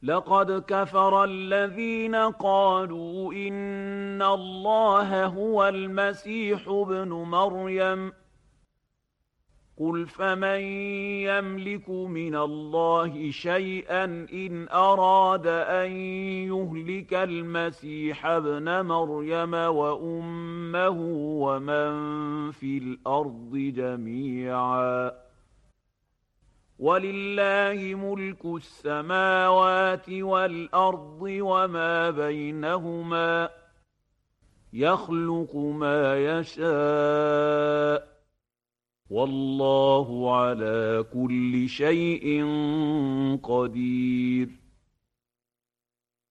لقد كفر الذين قالوا إن الله هو المسيح ابن مريم قل فمن يملك من الله شيئا إن أراد أن يهلك المسيح ابن مريم وأمه ومن في الأرض جميعا ولله ملك السماوات والأرض وما بينهما يخلق ما يشاء والله على كل شيء قدير